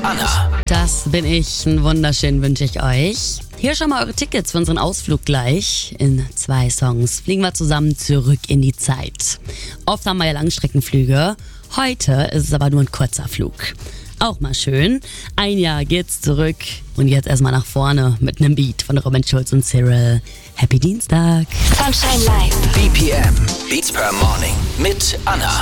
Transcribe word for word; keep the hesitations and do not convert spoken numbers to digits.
Anna. Das bin ich. Einen wunderschönen wünsche ich euch. Hier schon mal eure Tickets für unseren Ausflug gleich. In zwei Songs fliegen wir zusammen zurück in die Zeit. Oft haben wir ja Langstreckenflüge. Heute ist es aber nur ein kurzer Flug. Auch mal schön. Ein Jahr geht's zurück. Und jetzt erstmal nach vorne mit einem Beat von Robin Schulz und Cyril. Happy Dienstag. Sunshine Live. B P M. Beats per Morning. Mit Anna.